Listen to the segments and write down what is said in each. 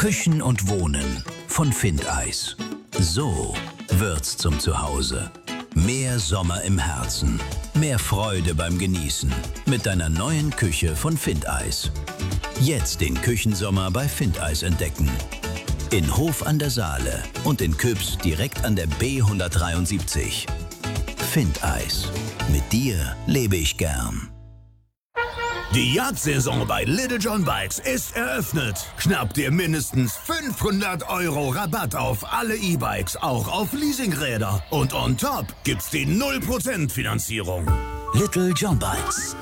Küchen und Wohnen von Findeis. So wird's zum Zuhause. Mehr Sommer im Herzen. Mehr Freude beim Genießen. Mit deiner neuen Küche von Findeis. Jetzt den Küchensommer bei Findeis entdecken. In Hof an der Saale und in Küps direkt an der B173. Findeis. Mit dir lebe ich gern. Die Jagdsaison bei Little John Bikes ist eröffnet. Schnapp dir mindestens 500 € Rabatt auf alle E-Bikes, auch auf Leasingräder. Und on top gibt's die 0% Finanzierung. Little John Bikes.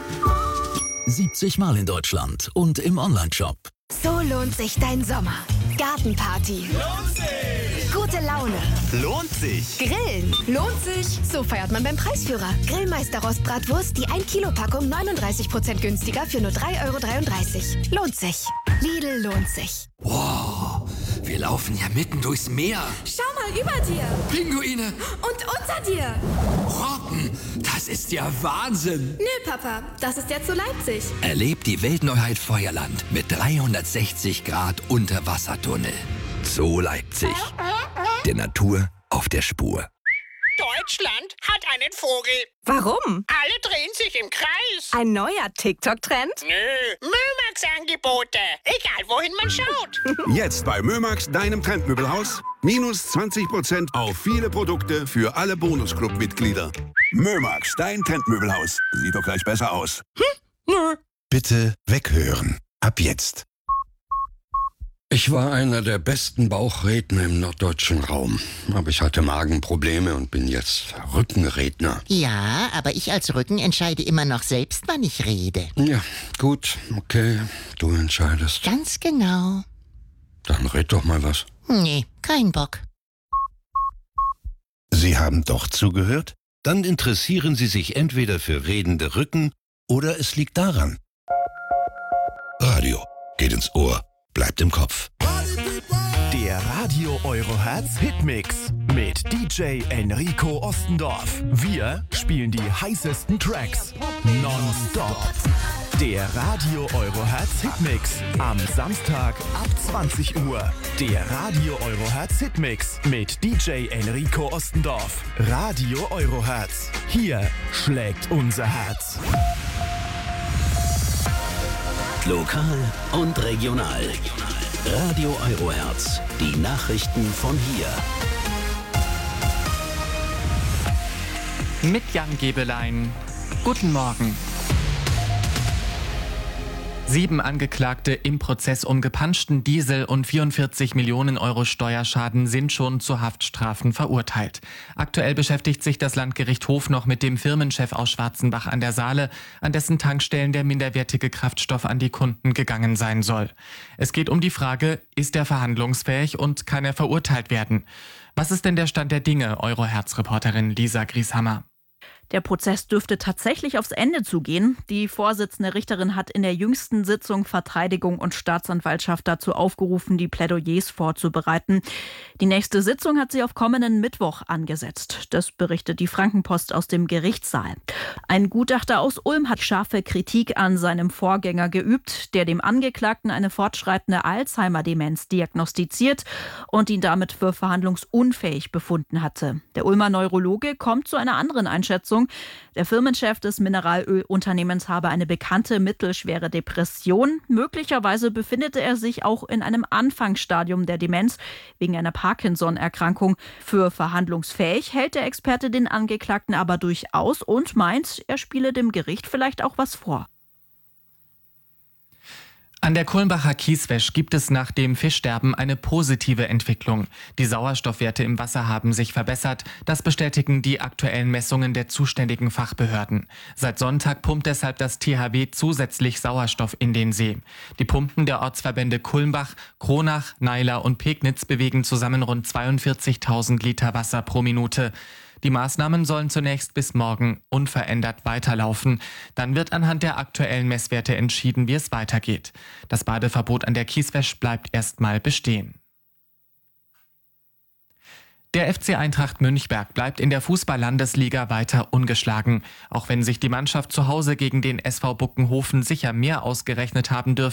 70 Mal in Deutschland und im Onlineshop. So lohnt sich dein Sommer. Gartenparty. Lohnt sich! Gute Laune. Lohnt sich! Grillen. Lohnt sich. So feiert man beim Preisführer. Grillmeister Rostbratwurst, die 1 Kilo Packung 39% günstiger für nur 3,33 €. Lohnt sich. Lidl lohnt sich. Wow, wir laufen ja mitten durchs Meer. Schau mal über dir. Pinguine. Und unter dir. Robben, das ist ja Wahnsinn. Nö, Papa, das ist ja zu Leipzig. Erlebt die Weltneuheit Feuerland mit 360 Grad Unterwassertunnel. Zoo Leipzig. Der Natur auf der Spur. Deutschland hat einen Vogel. Warum? Alle drehen sich im Kreis. Ein neuer TikTok-Trend? Nö, Mömax-Angebote. Egal, wohin man schaut. Jetzt bei Mömax, deinem Trendmöbelhaus. Minus 20% auf viele Produkte für alle Bonusclub-Mitglieder. Mömax, dein Trendmöbelhaus. Sieht doch gleich besser aus. Nö. Bitte weghören. Ab jetzt. Ich war einer der besten Bauchredner im norddeutschen Raum. Aber ich hatte Magenprobleme und bin jetzt Rückenredner. Ja, aber ich als Rücken entscheide immer noch selbst, wann ich rede. Ja, gut, okay, du entscheidest. Ganz genau. Dann red doch mal was. Nee, kein Bock. Sie haben doch zugehört? Dann interessieren Sie sich entweder für redende Rücken oder es liegt daran. Radio geht ins Ohr. Bleibt im Kopf. Der Radio Eurohertz Hitmix mit DJ Enrico Ostendorf. Wir spielen die heißesten Tracks nonstop. Der Radio Eurohertz Hitmix am Samstag ab 20 Uhr. Der Radio Eurohertz Hitmix mit DJ Enrico Ostendorf. Radio Eurohertz. Hier schlägt unser Herz. Lokal und regional. Radio Eurohertz. Die Nachrichten von hier. Mit Jan Gebelein. Guten Morgen. 7 Angeklagte im Prozess um gepanschten Diesel und 44 Millionen € Steuerschaden sind schon zu Haftstrafen verurteilt. Aktuell beschäftigt sich das Landgericht Hof noch mit dem Firmenchef aus Schwarzenbach an der Saale, an dessen Tankstellen der minderwertige Kraftstoff an die Kunden gegangen sein soll. Es geht um die Frage, ist er verhandlungsfähig und kann er verurteilt werden? Was ist denn der Stand der Dinge, Eurohertz-Reporterin Lisa Grieshammer? Der Prozess dürfte tatsächlich aufs Ende zugehen. Die Vorsitzende Richterin hat in der jüngsten Sitzung Verteidigung und Staatsanwaltschaft dazu aufgerufen, die Plädoyers vorzubereiten. Die nächste Sitzung hat sie auf kommenden Mittwoch angesetzt. Das berichtet die Frankenpost aus dem Gerichtssaal. Ein Gutachter aus Ulm hat scharfe Kritik an seinem Vorgänger geübt, der dem Angeklagten eine fortschreitende Alzheimer-Demenz diagnostiziert und ihn damit für verhandlungsunfähig befunden hatte. Der Ulmer Neurologe kommt zu einer anderen Einschätzung. Der Firmenchef des Mineralölunternehmens habe eine bekannte mittelschwere Depression. Möglicherweise befindete er sich auch in einem Anfangsstadium der Demenz wegen einer Parkinson-Erkrankung. Für verhandlungsfähig hält der Experte den Angeklagten aber durchaus und meint, er spiele dem Gericht vielleicht auch was vor. An der Kulmbacher Kieswäsch gibt es nach dem Fischsterben eine positive Entwicklung. Die Sauerstoffwerte im Wasser haben sich verbessert. Das bestätigen die aktuellen Messungen der zuständigen Fachbehörden. Seit Sonntag pumpt deshalb das THW zusätzlich Sauerstoff in den See. Die Pumpen der Ortsverbände Kulmbach, Kronach, Naila und Pegnitz bewegen zusammen rund 42.000 Liter Wasser pro Minute. Die Maßnahmen sollen zunächst bis morgen unverändert weiterlaufen. Dann wird anhand der aktuellen Messwerte entschieden, wie es weitergeht. Das Badeverbot an der Kieswäsch bleibt erstmal bestehen. Der FC Eintracht Münchberg bleibt in der Fußball-Landesliga weiter ungeschlagen. Auch wenn sich die Mannschaft zu Hause gegen den SV Buckenhofen sicher mehr ausgerechnet haben dürfte